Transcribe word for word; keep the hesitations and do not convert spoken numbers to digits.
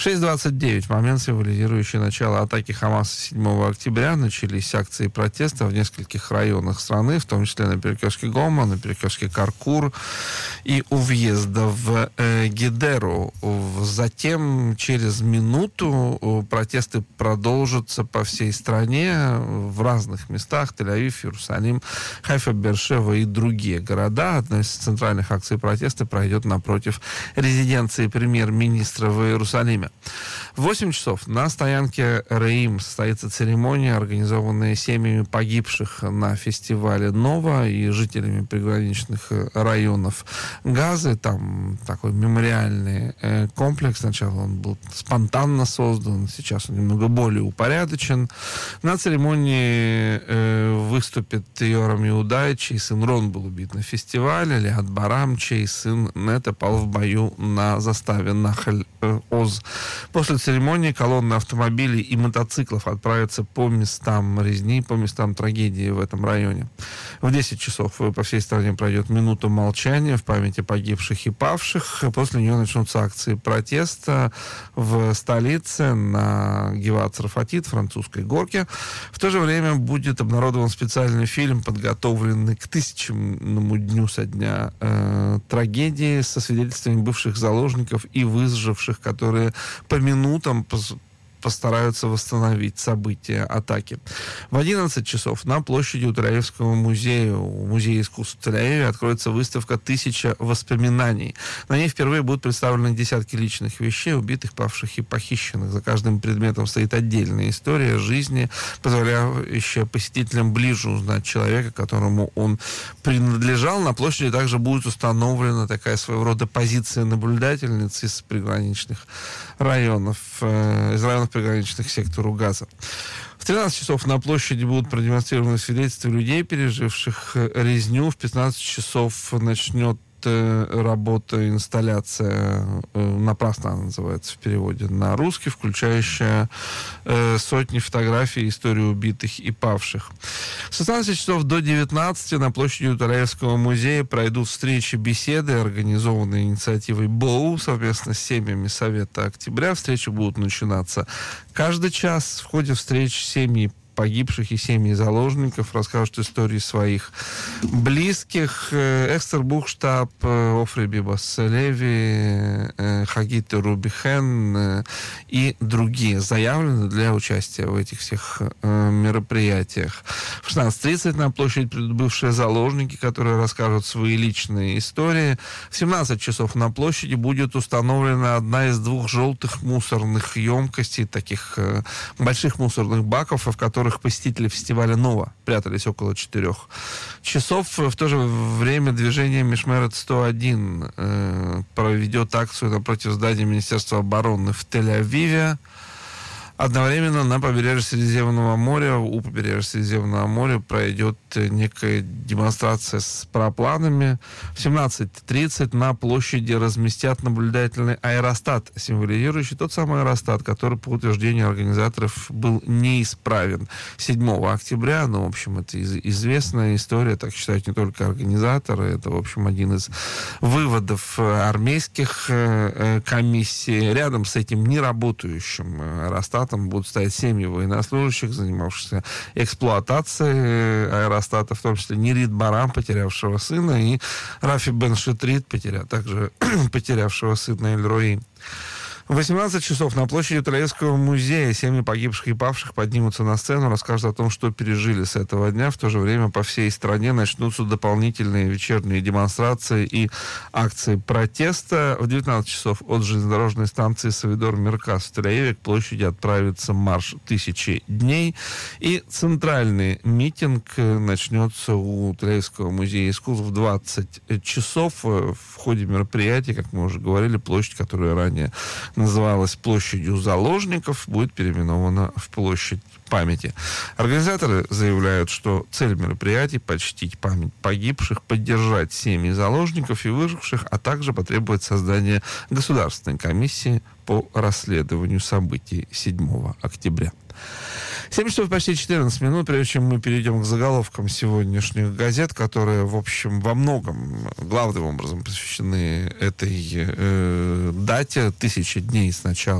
шесть двадцать девять. Момент, символизирующий начало атаки Хамаса седьмого октября. Начались акции протеста в нескольких районах страны, в том числе на перекрестке Гома, на перекрестке Каркур и у въезда в э, Гедеру. Затем, через минуту, протесты продолжатся по всей стране в разных местах. Тель-Авив, Иерусалим, Хайфа, Беэр-Шева и другие города. Одна из центральных акций протеста пройдет напротив резиденции премьер-министра в Иерусалиме. В восемь часов на стоянке Реим состоится церемония, организованная семьями погибших на фестивале «Нова» и жителями приграничных районов Газы. Там такой мемориальный э, комплекс. Сначала он был спонтанно создан, сейчас он немного более упорядочен. На церемонии э, выступит Йорам Иудай, чей сын Рон был убит на фестивале, Лиад Барам, чей сын Нета пал в бою на заставе Нахаль-Оз. После церемонии колонны автомобилей и мотоциклов отправятся по местам резни, по местам трагедии в этом районе. В десять часов по всей стране пройдет минута молчания в памяти погибших и павших. После нее начнутся акции протеста в столице на Геват-Царфатит, французской горке. В то же время будет обнародован специальный фильм, подготовленный к тысячному дню со дня э, трагедии, со свидетельствами бывших заложников и выживших, которые по минутам постараются восстановить события атаки. В одиннадцать часов на площади у Тель-Авивского музея, у Музея искусств Тель-Авива, откроется выставка «Тысяча воспоминаний». На ней впервые будут представлены десятки личных вещей, убитых, павших и похищенных. За каждым предметом стоит отдельная история жизни, позволяющая посетителям ближе узнать человека, которому он принадлежал. На площади также будет установлена такая своего рода позиция наблюдательницы из приграничных районов, э, из районов приграничных сектору Газа. В тринадцать часов на площади будут продемонстрированы свидетельства людей, переживших резню. В пятнадцать часов начнет работа, инсталляция, напрасно она называется в переводе на русский, включающая э, сотни фотографий истории убитых и павших. С шестнадцати часов до девятнадцати на площади у Тель-Авивского музея пройдут встречи, беседы, организованные инициативой БОУ совместно с семьями Совета Октября. Встречи будут начинаться каждый час. В ходе встреч семьи погибших и семьи заложников расскажут истории своих близких. Эстер Бухштаб, Офри Бибас Леви, Хагит Рубихен и другие заявлены для участия в этих всех мероприятиях. В шестнадцать тридцать на площадь придут бывшие заложники, которые расскажут свои личные истории. В семнадцать часов на площади будет установлена одна из двух желтых мусорных емкостей, таких больших мусорных баков, в которых посетители фестиваля «Нова» прятались около четырех часов. В то же время движение Мишмерет сто один э, проведет акцию напротив здания Министерства обороны в Тель-Авиве. Одновременно на побережье Средиземного моря, у побережья Средиземного моря пройдет некая демонстрация с парапланами. В семнадцать тридцать на площади разместят наблюдательный аэростат, символизирующий тот самый аэростат, который, по утверждению организаторов, был неисправен седьмого октября. Ну, в общем, это из- известная история, так считают не только организаторы. Это, в общем, один из выводов армейских э, комиссий. Рядом с этим неработающим аэростатом будут стоять семьи военнослужащих, занимавшихся эксплуатацией аэростата, в том числе Нирит Барам, потерявшего сына, и Рафи Бен Шитрит, потеря, также потерявшего сына Эль-Рои. В восемнадцать часов на площади Тель-Авивского музея семьи погибших и павших поднимутся на сцену, расскажут о том, что пережили с этого дня. В то же время по всей стране начнутся дополнительные вечерние демонстрации и акции протеста. В девятнадцать часов от железнодорожной станции Савидор Мерказ в Тель-Авиве к площади отправится марш «Тысячи дней». И центральный митинг начнется у Тель-Авивского музея искусств в двадцать часов. В ходе мероприятия, как мы уже говорили, площадь, которая ранее называлась площадью заложников, будет переименована в площадь памяти. Организаторы заявляют, что цель мероприятий — почтить память погибших, поддержать семьи заложников и выживших, а также потребовать создания государственной комиссии по расследованию событий седьмого октября. семь часов почти четырнадцать минут, прежде чем мы перейдем к заголовкам сегодняшних газет, которые, в общем, во многом, главным образом посвящены этой э, дате, тысячи дней с начала